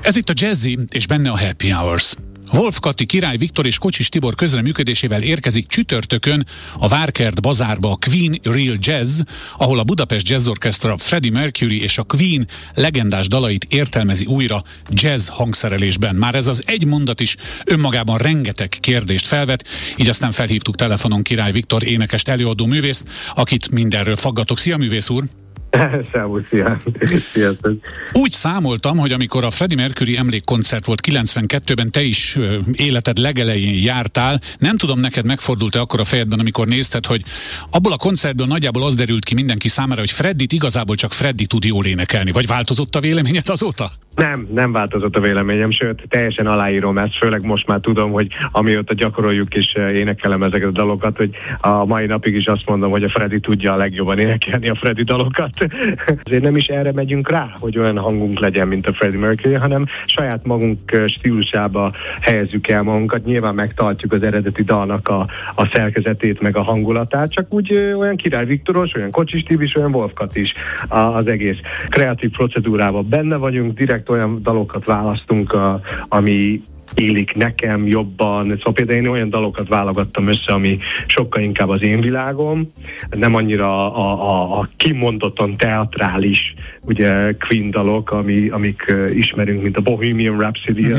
Ez itt a Jazzy, és benne a Happy Hours. Wolf Kati, Király Viktor és Kocsis Tibor közreműködésével érkezik csütörtökön a Várkert bazárba a Queen Real Jazz, ahol a Budapest Jazz Orchestra Freddie Mercury és a Queen legendás dalait értelmezi újra jazz hangszerelésben. Már ez az egy mondat is önmagában rengeteg kérdést felvet, így aztán felhívtuk telefonon Király Viktor énekest, előadó művészt, akit mindenről faggatok. Szia, művész úr! Szervusz, sziasztok! Úgy számoltam, hogy amikor a Freddie Mercury emlékkoncert volt 92-ben, te is életed legelején jártál. Nem tudom, neked megfordult-e akkor a fejedben, amikor nézted, hogy abból a koncertből nagyjából az derült ki mindenki számára, hogy Freddit igazából csak Freddie tud jól énekelni. Vagy változott a véleményed azóta? Nem változott a véleményem, sőt, teljesen aláírom ezt, főleg most már tudom, hogy amióta gyakoroljuk és énekelem ezeket a dalokat, hogy a mai napig is azt mondom, hogy a Freddie tudja a legjobban énekelni a Freddie dalokat. Ezért nem is erre megyünk rá, hogy olyan hangunk legyen, mint a Freddie Mercury, hanem saját magunk stílusába helyezzük el magunkat. Nyilván megtartjuk az eredeti dalnak a szerkezetét, meg a hangulatát, csak úgy olyan Király Viktoros, olyan Kocsis Tibis, olyan Wolf Kati is az egész kreatív procedúrában benne vagyunk, direkt olyan dalokat választunk, ami élik nekem jobban. Szóval például én olyan dalokat válogattam össze, ami sokkal inkább az én világom, nem annyira a kimondottan teatrális, ugye Queen dalok, amik ismerünk, mint a Bohemian Rhapsody,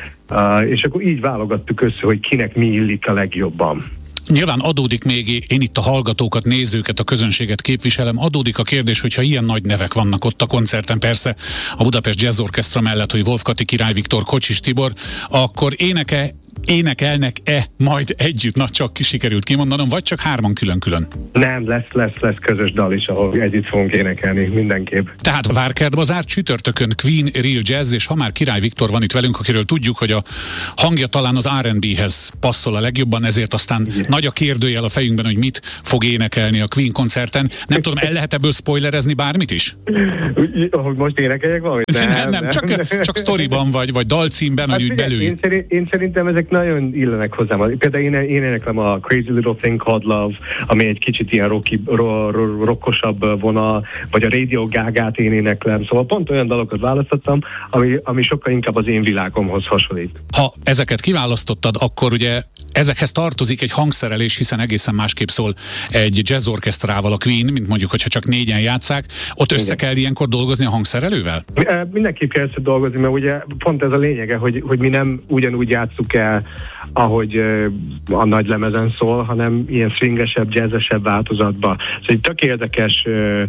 és akkor így válogattuk össze, hogy kinek mi illik a legjobban. Nyilván adódik még, én itt a hallgatókat, nézőket, a közönséget képviselem, adódik a kérdés, hogyha ilyen nagy nevek vannak ott a koncerten, persze a Budapest Jazz Orchestra mellett, hogy Wolf Kati, Király Viktor, Kocsis Tibor, akkor énekelnek-e majd együtt? Na, csak sikerült kimondanom, vagy csak hárman külön-külön? Nem, lesz közös dal is, ahol együtt fogunk énekelni, mindenképp. Tehát Várkert bazár, csütörtökön Queen Real Jazz, és ha már Király Viktor van itt velünk, akiről tudjuk, hogy a hangja talán az R&B-hez passzol a legjobban, ezért aztán nagy a kérdőjel a fejünkben, hogy mit fog énekelni a Queen koncerten. Nem tudom, el lehet ebből spoilerezni bármit is? Hogy most énekeljek valamit? Nem, csak sztoriban vagy dalcímben, hogy úgy belőjük. Én szerintem ezek nagyon illenek hozzám. Például én éneklem a Crazy Little Thing Called Love, ami egy kicsit ilyen rockosabb vonal, vagy a Radio Gagát én éneklem. Szóval pont olyan dalokat választottam, ami sokkal inkább az én világomhoz hasonlít. Ha ezeket kiválasztottad, akkor ugye ezekhez tartozik egy hangszerelés, hiszen egészen másképp szól egy jazz orchestrával a Queen, mint mondjuk, hogyha csak négyen játsszák. Ott össze kell ilyenkor dolgozni a hangszerelővel? Mindenképp kell össze dolgozni, mert ugye pont ez a lényege, hogy mi nem ugyanúgy játsszuk el, ahogy a nagy lemezen szól, hanem ilyen swingesebb, jazzesebb változatban. Szóval tök érdekes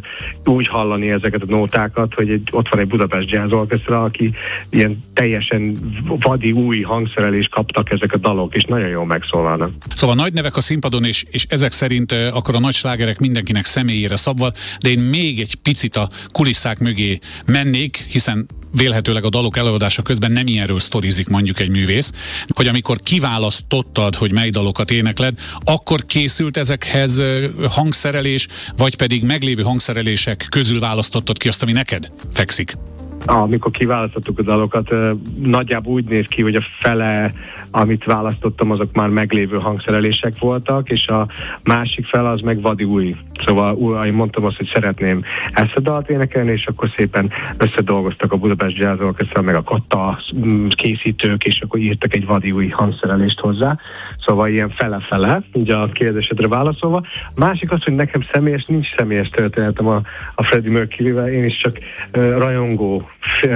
úgy hallani ezeket a nótákat, hogy ott van egy Budapest Jazz Orchestra, aki ilyen teljesen vadi új hangszerelést kaptak ezek a dalok, és nagyon jól megszólalnak. Szóval nagy nevek a színpadon, és ezek szerint akkor a nagy slágerek mindenkinek személyére szabva, de én még egy picit a kulisszák mögé mennék, hiszen vélhetőleg a dalok előadása közben nem ilyenről sztorizik mondjuk egy művész, hogy amikor kiválasztottad, hogy mely dalokat énekled, akkor készült ezekhez hangszerelés, vagy pedig meglévő hangszerelések közül választottad ki azt, ami neked fekszik? Amikor kiválasztottuk a dalokat, nagyjából úgy néz ki, hogy a fele, amit választottam, azok már meglévő hangszerelések voltak, és a másik fele az meg vadi új. Szóval én mondtam azt, hogy szeretném ezt a dalt énekelni, és akkor szépen összedolgoztak a Budapest Jazz Orchestra, meg a Katta készítők, és akkor írtak egy vadi új hangszerelést hozzá. Szóval ilyen fele-fele, ugye a kérdésedre válaszolva. Másik az, hogy nekem nincs személyes történetem a Freddie Mercury-vel, én is csak rajongó,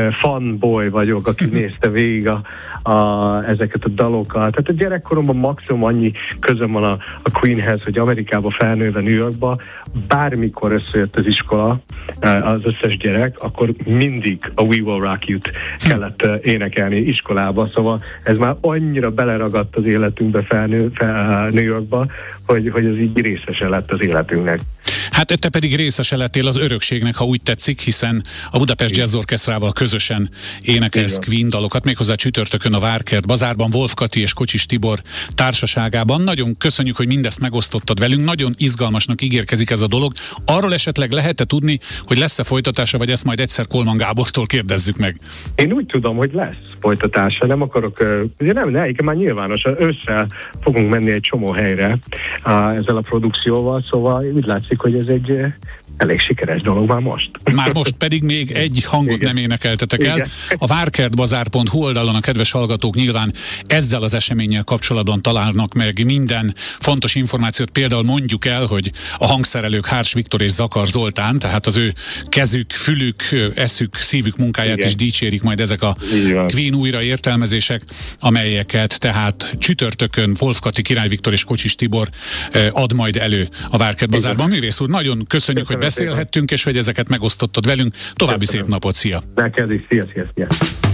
fanboy vagyok, aki nézte végig ezeket a dalokat. Tehát a gyerekkoromban maximum annyi közöm van a Queenhez, hogy Amerikába felnőve New Yorkba, bármikor összejött az iskola, az összes gyerek, akkor mindig a We Will Rock You-t kellett énekelni iskolába, szóval ez már annyira beleragadt az életünkbe New Yorkba, hogy ez így részese lett az életünknek. Hát te pedig részese lettél az örökségnek, ha úgy tetszik, hiszen a Budapest Jazz Orchestrával közösen énekelsz Queen dalokat, méghozzá csütörtökön a Várkert bazárban, Wolf Kati és Kocsis Tibor társaságában. Nagyon köszönjük, hogy mindezt megosztottad velünk, nagyon izgalmasnak ígérkezik ez a dolog. Arról esetleg lehet-e tudni, hogy lesz-e folytatása, vagy ezt majd egyszer Kolman Gábortól kérdezzük meg? Én úgy tudom, hogy lesz folytatása, nem akarok, ugye nem, már nyilvános, ősszel fogunk menni egy csomó helyre ezzel a produkcióval, szóval úgy látszik, hogy ez elég sikeres dolog már most. Már most pedig még egy hangot nem énekeltetek el. A várkertbazár.hu oldalon a kedves hallgatók nyilván ezzel az eseménnyel kapcsolatban találnak meg minden fontos információt. Például mondjuk el, hogy a hangszerelők Hárs Viktor és Zakar Zoltán, tehát az ő kezük, fülük, eszük, szívük munkáját is dicsérik majd ezek a Queen újraértelmezések, amelyeket tehát csütörtökön Wolf Kati, Király Viktor és Kocsis Tibor ad majd elő a Várkertbazárban. Művész úr, nagyon köszönjük, hogy beszélhettünk, és hogy ezeket megosztottad velünk. További szép napot, szia! Neked is, szia!